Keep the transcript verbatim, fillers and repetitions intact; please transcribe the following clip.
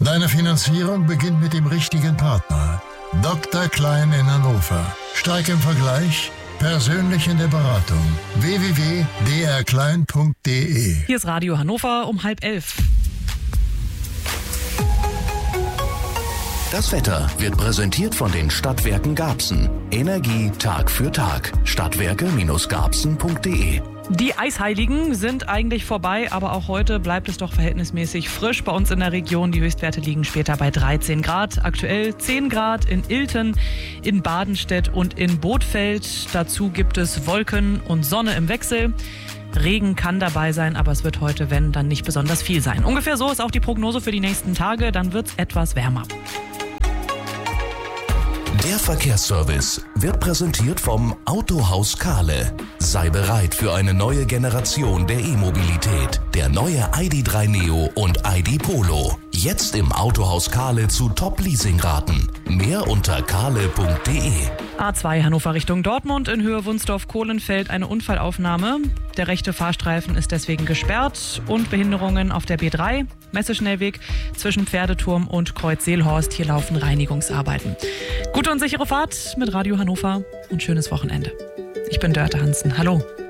Deine Finanzierung beginnt mit dem richtigen Partner. Doktor Klein in Hannover. Stark im Vergleich, persönlich in der Beratung. w w w punkt d r klein punkt d e. Hier ist Radio Hannover um halb elf. Das Wetter wird präsentiert von den Stadtwerken Garbsen. Energie Tag für Tag. Stadtwerke Garbsen punkt d e. Die Eisheiligen sind eigentlich vorbei, aber auch heute bleibt es doch verhältnismäßig frisch bei uns in der Region. Die Höchstwerte liegen später bei dreizehn Grad. Aktuell zehn Grad in Ilten, in Badenstedt und in Bothfeld. Dazu gibt es Wolken und Sonne im Wechsel. Regen kann dabei sein, aber es wird heute, wenn, dann nicht besonders viel sein. Ungefähr so ist auch die Prognose für die nächsten Tage. Dann wird es etwas wärmer. Der Verkehrsservice wird präsentiert vom Autohaus Kahle. Sei bereit für eine neue Generation der E-Mobilität. Der neue I D drei Neo und I D Polo. Jetzt im Autohaus Kahle zu Top-Leasing-Raten. Mehr unter kahle punkt d e. A zwei Hannover Richtung Dortmund in Höhe Wunsdorf-Kohlenfeld eine Unfallaufnahme. Der rechte Fahrstreifen ist deswegen gesperrt und Behinderungen auf der B drei. Messeschnellweg zwischen Pferdeturm und Kreuz Seelhorst. Hier laufen Reinigungsarbeiten. Gute und sichere Fahrt mit Radio Hannover und schönes Wochenende. Ich bin Dörte Hansen. Hallo.